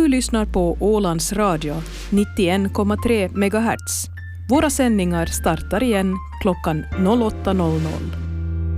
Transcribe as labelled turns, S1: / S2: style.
S1: lyssnar på Ålands Radio 91,3 MHz. Våra sändningar startar igen klockan 08.00.